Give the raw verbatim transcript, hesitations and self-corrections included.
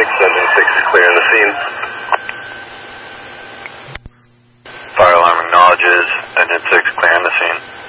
six, engine six is clearing the scene. Fire alarm acknowledges, engine six clearing the scene.